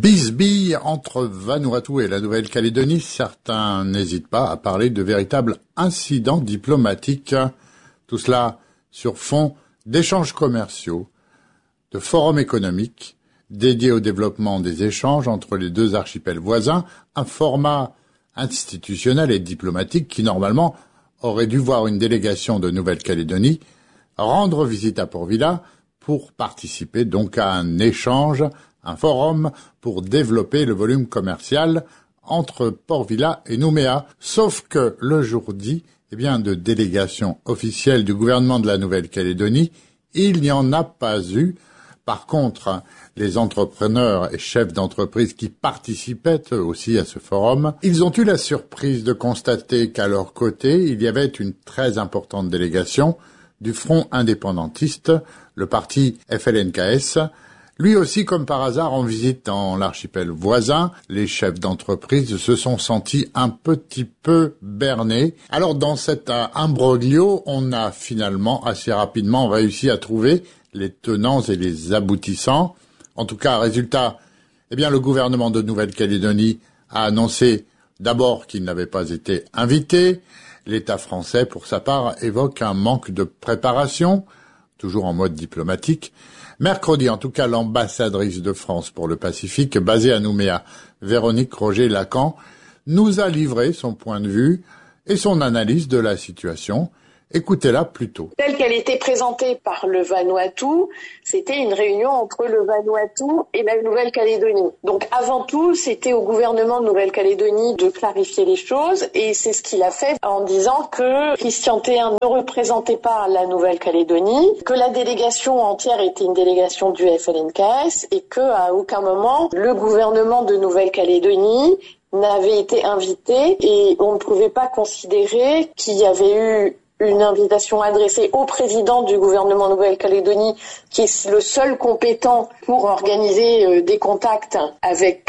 Bisbille entre Vanuatu et la Nouvelle-Calédonie, certains n'hésitent pas à parler de véritables incidents diplomatiques. Tout cela sur fond d'échanges commerciaux, de forums économiques dédiés au développement des échanges entre les deux archipels voisins, un format institutionnel et diplomatique qui normalement aurait dû voir une délégation de Nouvelle-Calédonie rendre visite à Port-Vila pour participer donc à un échange, un forum pour développer le volume commercial entre Port-Vila et Nouméa. Sauf que le jour dit, de délégation officielle du gouvernement de la Nouvelle-Calédonie, il n'y en a pas eu. Par contre, les entrepreneurs et chefs d'entreprise qui participaient eux aussi à ce forum, ils ont eu la surprise de constater qu'à leur côté, il y avait une très importante délégation du Front indépendantiste, le parti FLNKS. Lui aussi, comme par hasard, en visite dans l'archipel voisin, les chefs d'entreprise se sont sentis un petit peu bernés. Alors, dans cet imbroglio, on a finalement assez rapidement réussi à trouver les tenants et les aboutissants. En tout cas, résultat, le gouvernement de Nouvelle-Calédonie a annoncé d'abord qu'il n'avait pas été invité. L'État français, pour sa part, évoque un manque de préparation, toujours en mode diplomatique. Mercredi, en tout cas, l'ambassadrice de France pour le Pacifique, basée à Nouméa, Véronique Roger-Lacan, nous a livré son point de vue et son analyse de la situation. Écoutez-la plutôt. Telle qu'elle était présentée par le Vanuatu, c'était une réunion entre le Vanuatu et la Nouvelle-Calédonie. Donc avant tout, c'était au gouvernement de Nouvelle-Calédonie de clarifier les choses et c'est ce qu'il a fait en disant que Christian Théin ne représentait pas la Nouvelle-Calédonie, que la délégation entière était une délégation du FLNKS et qu'à aucun moment le gouvernement de Nouvelle-Calédonie n'avait été invité et on ne pouvait pas considérer qu'il y avait eu une invitation adressée au président du gouvernement Nouvelle-Calédonie, qui est le seul compétent pour organiser des contacts avec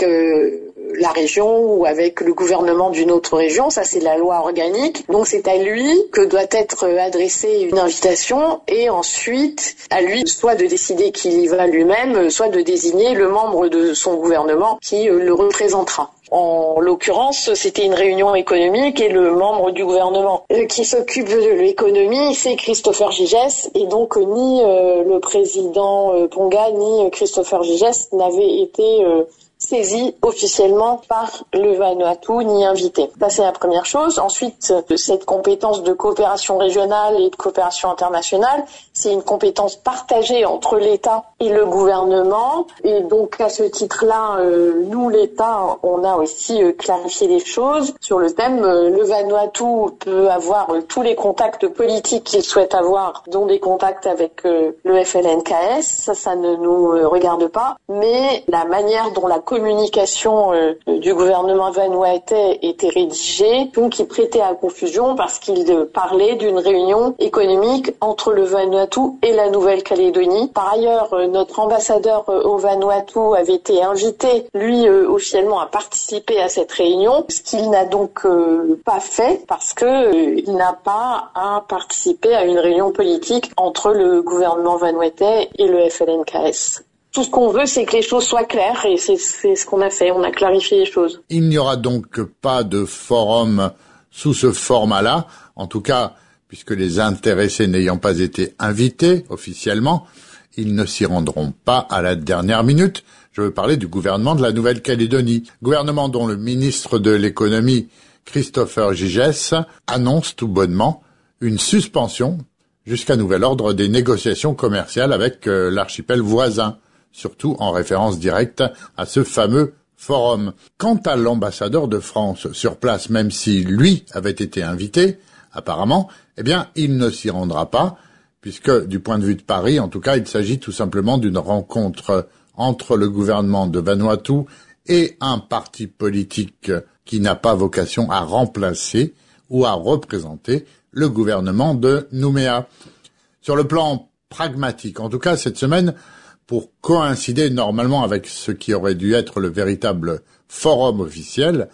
la région ou avec le gouvernement d'une autre région. Ça, c'est la loi organique. Donc, c'est à lui que doit être adressée une invitation et ensuite, à lui soit de décider qu'il y va lui-même, soit de désigner le membre de son gouvernement qui le représentera. En l'occurrence, c'était une réunion économique et le membre du gouvernement qui s'occupe de l'économie, c'est Christopher Gigès. Et donc, ni le président Ponga, ni Christopher Gigès n'avaient été saisi officiellement par le Vanuatu ni invité. Ça, c'est la première chose. Ensuite, cette compétence de coopération régionale et de coopération internationale, c'est une compétence partagée entre l'État et le gouvernement. Et donc, à ce titre-là, nous, l'État, on a aussi clarifié les choses sur le thème. Le Vanuatu peut avoir tous les contacts politiques qu'il souhaite avoir, dont des contacts avec le FLNKS. Ça ne nous regarde pas. Mais la manière dont la communication du gouvernement vanuatais était rédigée, donc il prêtait à confusion parce qu'il parlait d'une réunion économique entre le Vanuatu et la Nouvelle-Calédonie. Par ailleurs, notre ambassadeur au Vanuatu avait été invité, lui, officiellement à participer à cette réunion, ce qu'il n'a donc pas fait parce que il n'a pas à participer à une réunion politique entre le gouvernement vanuatais et le FLNKS. Tout ce qu'on veut, c'est que les choses soient claires et c'est ce qu'on a fait. On a clarifié les choses. Il n'y aura donc pas de forum sous ce format-là. En tout cas, puisque les intéressés n'ayant pas été invités officiellement, ils ne s'y rendront pas à la dernière minute. Je veux parler du gouvernement de la Nouvelle-Calédonie. Gouvernement dont le ministre de l'économie, Christopher Gigès, annonce tout bonnement une suspension jusqu'à nouvel ordre des négociations commerciales avec l'archipel voisin, surtout en référence directe à ce fameux forum. Quant à l'ambassadeur de France sur place, même si lui avait été invité, apparemment, il ne s'y rendra pas, puisque du point de vue de Paris, en tout cas, il s'agit tout simplement d'une rencontre entre le gouvernement de Vanuatu et un parti politique qui n'a pas vocation à remplacer ou à représenter le gouvernement de Nouméa. Sur le plan pragmatique, en tout cas, cette semaine, pour coïncider normalement avec ce qui aurait dû être le véritable forum officiel,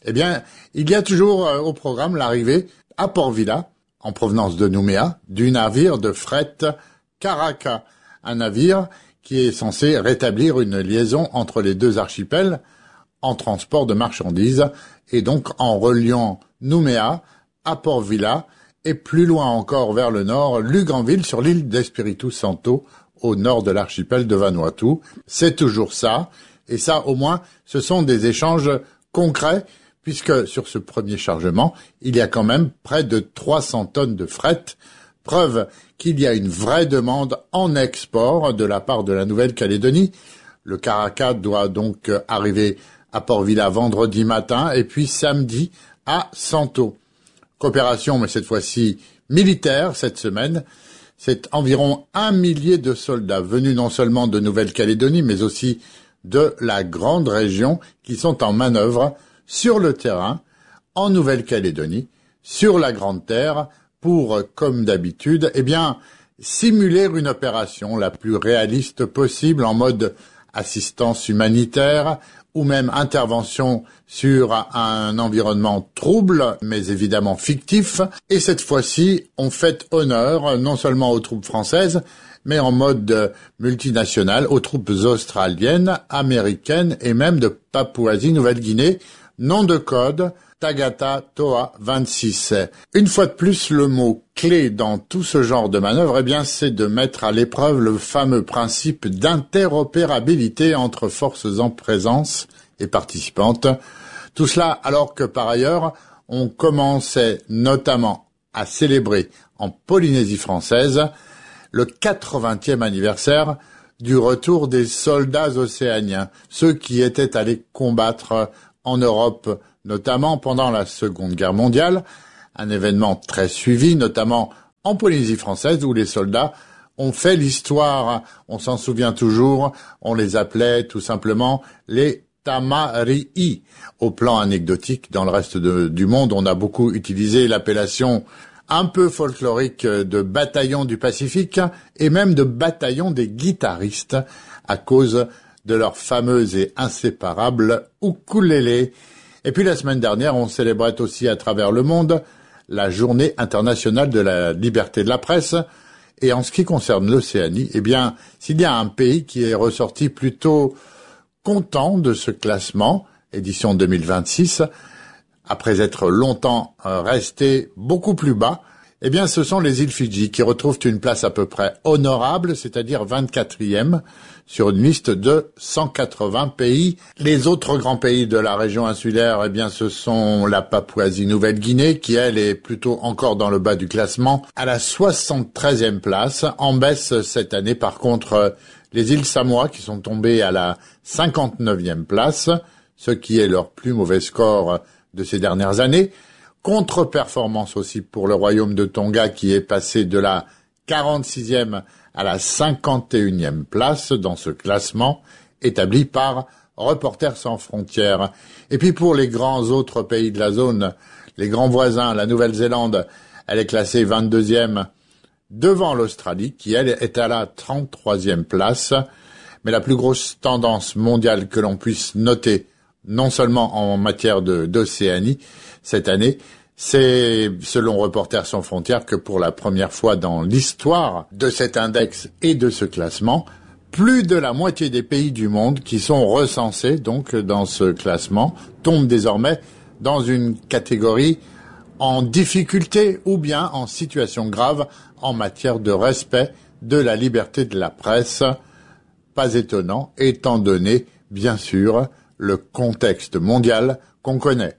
il y a toujours au programme l'arrivée à Port-Vila, en provenance de Nouméa, du navire de fret Karaka, un navire qui est censé rétablir une liaison entre les deux archipels en transport de marchandises et donc en reliant Nouméa à Port Vila et plus loin encore vers le nord, Luganville sur l'île d'Espiritu Santo au nord de l'archipel de Vanuatu. C'est toujours ça, et ça au moins ce sont des échanges concrets puisque sur ce premier chargement, il y a quand même près de 300 tonnes de fret, preuve qu'il y a une vraie demande en export de la part de la Nouvelle-Calédonie. Le Caracat doit donc arriver à Port Vila vendredi matin et puis samedi à Santo. Coopération, mais cette fois-ci militaire cette semaine. C'est environ 1 millier de soldats venus non seulement de Nouvelle-Calédonie mais aussi de la grande région qui sont en manœuvre sur le terrain, en Nouvelle-Calédonie, sur la Grande Terre, pour, comme d'habitude, simuler une opération la plus réaliste possible en mode assistance humanitaire ou même intervention sur un environnement trouble, mais évidemment fictif. Et cette fois-ci, on fait honneur non seulement aux troupes françaises, mais en mode multinational, aux troupes australiennes, américaines et même de Papouasie-Nouvelle-Guinée. Nom de code, Tagata Toa 26. Une fois de plus, le mot clé dans tout ce genre de manœuvre, c'est de mettre à l'épreuve le fameux principe d'interopérabilité entre forces en présence et participantes. Tout cela alors que par ailleurs, on commençait notamment à célébrer en Polynésie française le 80e anniversaire du retour des soldats océaniens, ceux qui étaient allés combattre en Europe, notamment pendant la Seconde Guerre mondiale, un événement très suivi, notamment en Polynésie française, où les soldats ont fait l'histoire, on s'en souvient toujours, on les appelait tout simplement les Tamarii. Au plan anecdotique, dans le reste du monde, on a beaucoup utilisé l'appellation un peu folklorique de bataillon du Pacifique et même de bataillon des guitaristes à cause de leur fameuse et inséparable ukulélé. Et puis la semaine dernière, on célébrait aussi à travers le monde la Journée internationale de la liberté de la presse. Et en ce qui concerne l'Océanie, s'il y a un pays qui est ressorti plutôt content de ce classement, édition 2026, après être longtemps resté beaucoup plus bas, ce sont les îles Fidji qui retrouvent une place à peu près honorable, c'est-à-dire 24e sur une liste de 180 pays. Les autres grands pays de la région insulaire, ce sont la Papouasie-Nouvelle-Guinée qui, elle, est plutôt encore dans le bas du classement, à la 73e place. En baisse cette année, par contre, les îles Samoa qui sont tombées à la 59e place, ce qui est leur plus mauvais score de ces dernières années. Contre-performance aussi pour le royaume de Tonga qui est passé de la 46e à la 51e place dans ce classement établi par Reporters sans frontières. Et puis pour les grands autres pays de la zone, les grands voisins, la Nouvelle-Zélande, elle est classée 22e devant l'Australie qui, elle, est à la 33e place. Mais la plus grosse tendance mondiale que l'on puisse noter, non seulement en matière d'Océanie, cette année, c'est, selon Reporters sans frontières, que pour la première fois dans l'histoire de cet index et de ce classement, plus de la moitié des pays du monde qui sont recensés donc dans ce classement tombent désormais dans une catégorie en difficulté ou bien en situation grave en matière de respect de la liberté de la presse. Pas étonnant, étant donné, bien sûr, le contexte mondial qu'on connaît.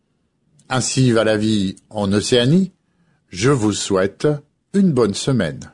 Ainsi va la vie en Océanie. Je vous souhaite une bonne semaine.